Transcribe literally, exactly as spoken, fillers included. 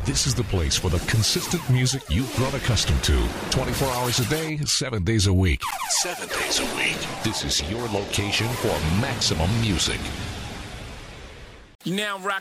This is the place for the consistent music you've grown accustomed to. twenty-four hours a day, seven days a week. Seven days a week. This is your location for maximum music. You now rock